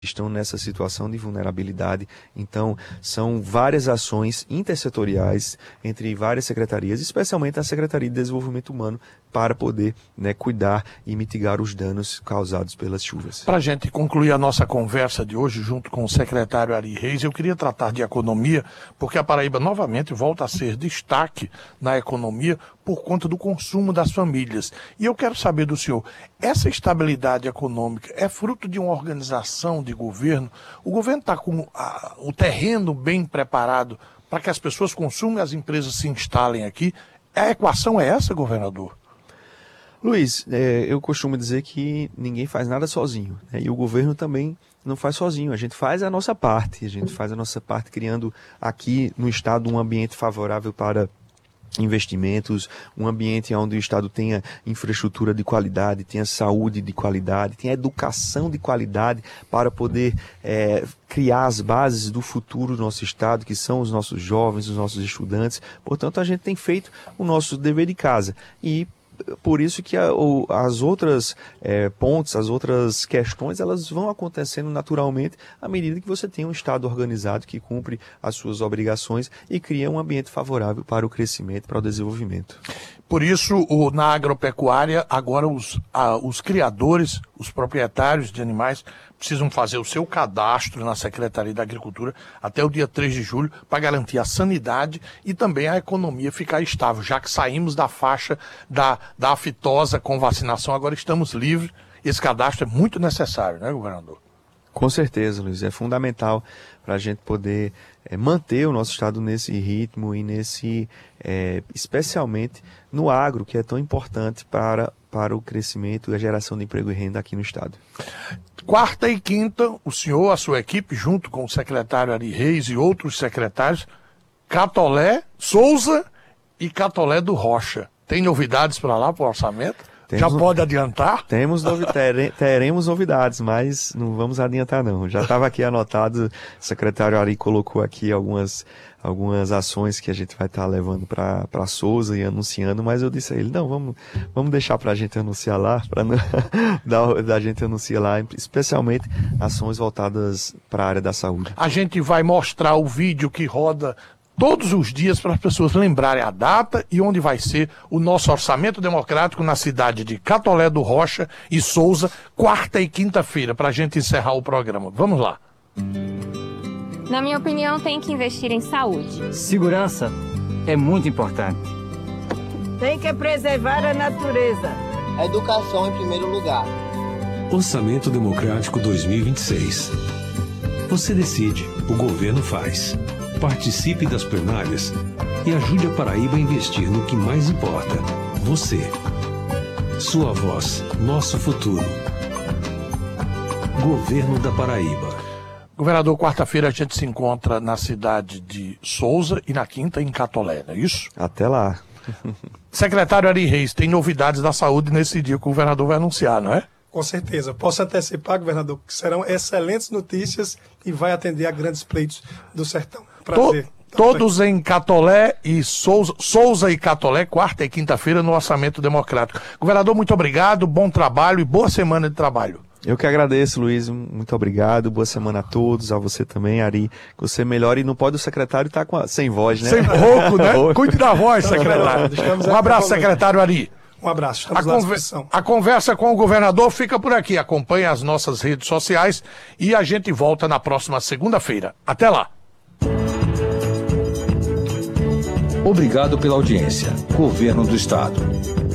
estão nessa situação de vulnerabilidade. Então, são várias ações intersetoriais entre várias secretarias, especialmente a Secretaria de Desenvolvimento Humano, para poder, cuidar e mitigar os danos causados pelas chuvas. Para a gente concluir a nossa conversa de hoje, junto com o secretário Ari Reis, eu queria tratar de economia, porque a Paraíba novamente volta a ser destaque na economia por conta do consumo das famílias. E eu quero saber do senhor, essa estabilidade econômica é fruto de uma organização de governo? O governo está com o terreno bem preparado para que as pessoas consumam e as empresas se instalem aqui? A equação é essa, governador? Luiz, eu costumo dizer que ninguém faz nada sozinho, e o governo também não faz sozinho. A gente faz a nossa parte, criando aqui no estado um ambiente favorável para investimentos, um ambiente onde o estado tenha infraestrutura de qualidade, tenha saúde de qualidade, tenha educação de qualidade para poder criar as bases do futuro do nosso estado, que são os nossos jovens, os nossos estudantes. Portanto, a gente tem feito o nosso dever de casa e por isso que as outras pontes, as outras questões, elas vão acontecendo naturalmente à medida que você tem um Estado organizado que cumpre as suas obrigações e cria um ambiente favorável para o crescimento, para o desenvolvimento. Por isso, na agropecuária, agora os criadores, os proprietários de animais precisam fazer o seu cadastro na Secretaria da Agricultura até o dia 3 de julho para garantir a sanidade e também a economia ficar estável, já que saímos da faixa da aftosa com vacinação, agora estamos livres. Esse cadastro é muito necessário, né, governador? Com certeza, Luiz, é fundamental para a gente poder manter o nosso estado nesse ritmo e especialmente no agro, que é tão importante para o crescimento e a geração de emprego e renda aqui no estado. Quarta e quinta, o senhor, a sua equipe, junto com o secretário Ari Reis e outros secretários, Catolé, Souza e Catolé do Rocha. Tem novidades para lá, para o orçamento? Já pode adiantar? Teremos novidades, mas não vamos adiantar não. Já estava aqui anotado, o secretário Ari colocou aqui algumas ações que a gente vai estar levando para Souza e anunciando, mas eu disse a ele, não, vamos deixar para a gente anunciar lá, para da gente anunciar lá, especialmente ações voltadas para a área da saúde. A gente vai mostrar o vídeo que roda todos os dias para as pessoas lembrarem a data e onde vai ser o nosso orçamento democrático na cidade de Catolé do Rocha e Souza, quarta e quinta-feira, para a gente encerrar o programa. Vamos lá. Na minha opinião, tem que investir em saúde. Segurança é muito importante. Tem que preservar a natureza. A educação em primeiro lugar. Orçamento Democrático 2026. Você decide, o governo faz. Participe das plenárias e ajude a Paraíba a investir no que mais importa. Você. Sua voz, nosso futuro. Governo da Paraíba. Governador, quarta-feira a gente se encontra na cidade de Souza e na quinta em Catolé, não é isso? Até lá. Secretário Ari Reis, tem novidades da saúde nesse dia que o governador vai anunciar, não é? Com certeza. Posso antecipar, governador, que serão excelentes notícias e vai atender a grandes pleitos do sertão. Prazer. Todos em Catolé e Souza e Catolé, quarta e quinta-feira no Orçamento Democrático. Governador, muito obrigado, bom trabalho e boa semana de trabalho. Eu que agradeço, Luiz, muito obrigado, boa semana a todos, a você também, Ari, que você melhore, e não pode o secretário estar sem voz, né? Sem rouco, né? Cuide da voz, secretário. Um abraço, secretário Ari. Um abraço, estamos à disposição. A conversa com o governador fica por aqui, acompanhe as nossas redes sociais e a gente volta na próxima segunda-feira. Até lá. Obrigado pela audiência. Governo do Estado.